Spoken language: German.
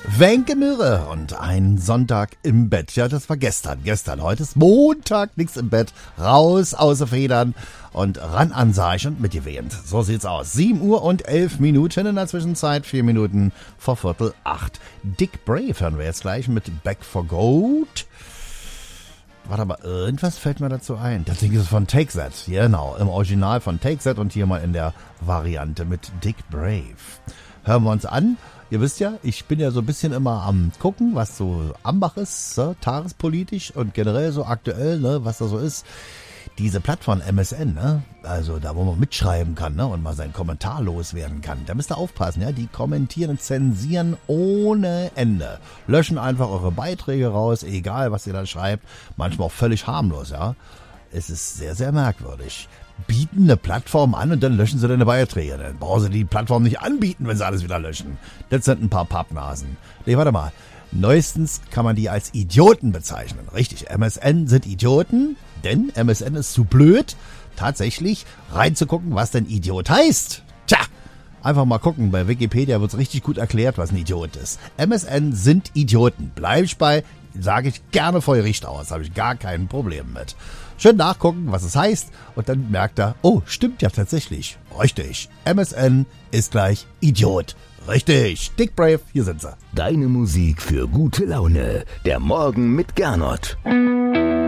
Wenke Möhre und ein Sonntag im Bett. Ja, das war gestern. Heute ist Montag, nix im Bett. Raus, außer Federn und ran an Seich und mitgewehnt. So sieht's aus. 7 Uhr und 11 Minuten in der Zwischenzeit. 4 Minuten vor 7:45. Dick Brave hören wir jetzt gleich mit Back for Gold. Warte mal, irgendwas fällt mir dazu ein. Das Ding ist von Take That. Genau, im Original von Take That und hier mal in der Variante mit Dick Brave. Hören wir uns an. Ihr wisst ja, ich bin ja so ein bisschen immer am gucken, was so am Bach ist, tagespolitisch und generell so aktuell, ne, was da so ist. Diese Plattform MSN, ne, also da, wo man mitschreiben kann, ne, und mal seinen Kommentar loswerden kann. Da müsst ihr aufpassen, ja, die kommentieren und zensieren ohne Ende. Löschen einfach eure Beiträge raus, egal was ihr da schreibt. Manchmal auch völlig harmlos, ja. Es ist sehr, sehr merkwürdig. Bieten eine Plattform an und dann löschen sie deine Beiträge. Dann brauchen sie die Plattform nicht anbieten, wenn sie alles wieder löschen. Das sind ein paar Pappnasen. Nee, warte mal. Neuestens kann man die als Idioten bezeichnen. Richtig, MSN sind Idioten, denn MSN ist zu blöd, tatsächlich reinzugucken, was denn Idiot heißt. Tja, einfach mal gucken. Bei Wikipedia wird es richtig gut erklärt, was ein Idiot ist. MSN sind Idioten. Bleib ich bei, sage ich gerne vor Gericht aus. Habe ich gar kein Problem mit. Schön nachgucken, was es heißt und dann merkt er, oh, stimmt ja tatsächlich. Richtig, MSN ist gleich Idiot. Richtig, Dick Brave, hier sind sie. Deine Musik für gute Laune. Der Morgen mit Gernot.